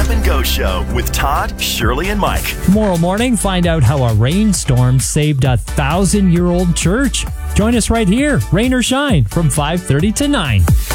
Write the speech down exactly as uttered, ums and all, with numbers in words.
Up and Go Show with Todd, Shirley, and Mike. Tomorrow morning, find out how a rainstorm saved a thousand-year-old church. Join us right here, rain or shine, from five thirty to nine.